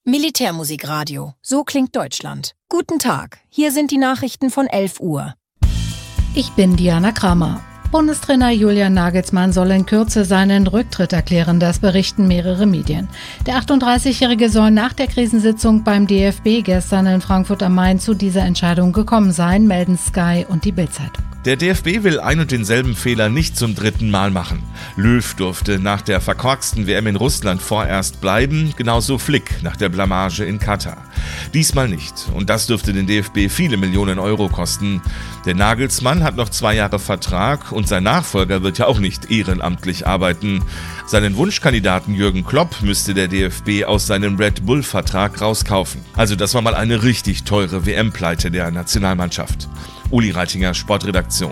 Militärmusikradio. So klingt Deutschland. Guten Tag. Hier sind die Nachrichten von 11 Uhr. Ich bin Diana Kramer. Bundestrainer Julian Nagelsmann soll in Kürze seinen Rücktritt erklären, das berichten mehrere Medien. Der 38-Jährige soll nach der Krisensitzung beim DFB gestern in Frankfurt am Main zu dieser Entscheidung gekommen sein, melden Sky und die Bild-Zeitung. Der DFB will ein und denselben Fehler nicht zum dritten Mal machen. Löw durfte nach der verkorksten WM in Russland vorerst bleiben, genauso Flick nach der Blamage in Katar. Diesmal nicht. Und das dürfte den DFB viele Millionen Euro kosten. Der Nagelsmann hat noch 2 Jahre Vertrag und sein Nachfolger wird ja auch nicht ehrenamtlich arbeiten. Seinen Wunschkandidaten Jürgen Klopp müsste der DFB aus seinem Red Bull-Vertrag rauskaufen. Also das war mal eine richtig teure WM-Pleite der Nationalmannschaft. Uli Reitinger, Sportredaktion.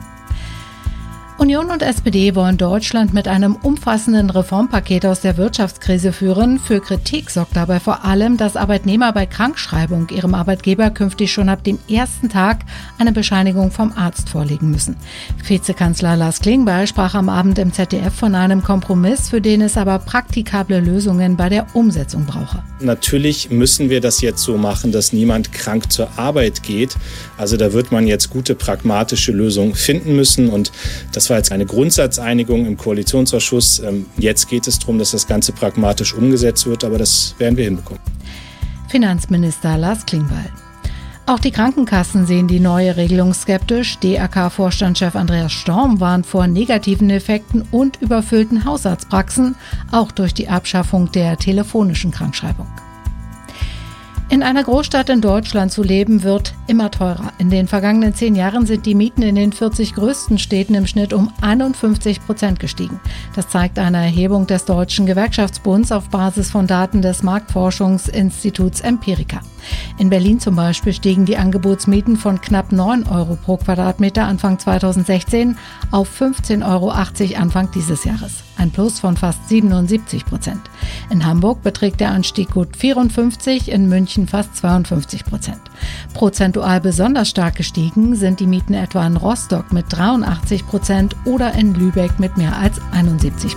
Union und SPD wollen Deutschland mit einem umfassenden Reformpaket aus der Wirtschaftskrise führen. Für Kritik sorgt dabei vor allem, dass Arbeitnehmer bei Krankschreibung ihrem Arbeitgeber künftig schon ab dem ersten Tag eine Bescheinigung vom Arzt vorlegen müssen. Vizekanzler Lars Klingbeil sprach am Abend im ZDF von einem Kompromiss, für den es aber praktikable Lösungen bei der Umsetzung brauche. Natürlich müssen wir das jetzt so machen, dass niemand krank zur Arbeit geht. Also da wird man jetzt gute, pragmatische Lösungen finden müssen. Und das war jetzt eine Grundsatzeinigung im Koalitionsausschuss. Jetzt geht es darum, dass das Ganze pragmatisch umgesetzt wird, aber das werden wir hinbekommen. Finanzminister Lars Klingbeil. Auch die Krankenkassen sehen die neue Regelung skeptisch. DRK-Vorstandschef Andreas Storm warnt vor negativen Effekten und überfüllten Hausarztpraxen, auch durch die Abschaffung der telefonischen Krankschreibung. In einer Großstadt in Deutschland zu leben, wird immer teurer. In den vergangenen 10 Jahren sind die Mieten in den 40 größten Städten im Schnitt um 51% gestiegen. Das zeigt eine Erhebung des Deutschen Gewerkschaftsbunds auf Basis von Daten des Marktforschungsinstituts Empirica. In Berlin zum Beispiel stiegen die Angebotsmieten von knapp 9 Euro pro Quadratmeter Anfang 2016 auf 15,80 Euro Anfang dieses Jahres. Ein Plus von fast 77%. In Hamburg beträgt der Anstieg gut 54%, in München fast 52%. Prozentual besonders stark gestiegen sind die Mieten etwa in Rostock mit 83% oder in Lübeck mit mehr als 71%.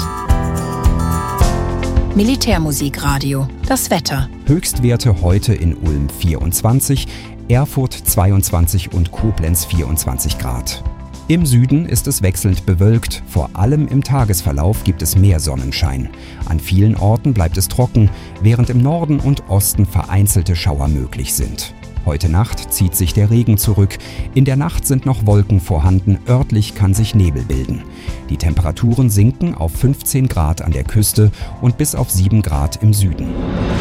Militärmusikradio. Das Wetter. Höchstwerte heute in Ulm 24, Erfurt 22 und Koblenz 24 Grad. Im Süden ist es wechselnd bewölkt, vor allem im Tagesverlauf gibt es mehr Sonnenschein. An vielen Orten bleibt es trocken, während im Norden und Osten vereinzelte Schauer möglich sind. Heute Nacht zieht sich der Regen zurück. In der Nacht sind noch Wolken vorhanden, örtlich kann sich Nebel bilden. Die Temperaturen sinken auf 15 Grad an der Küste und bis auf 7 Grad im Süden.